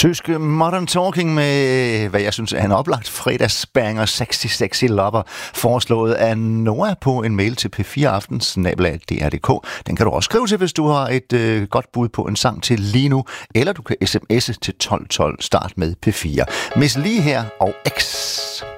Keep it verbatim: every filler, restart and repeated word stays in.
Tyske Modern Talking med, hvad jeg synes er en oplagt fredagsbanger, Sexy Sexy Lover, foreslået af Noah på en mail til p fire aften snabel-a d r punktum d k. Den kan du også skrive til, hvis du har et øh, godt bud på en sang til lige nu, eller du kan sms'e til tolv tolv, start med P fire. Miss Li her og X.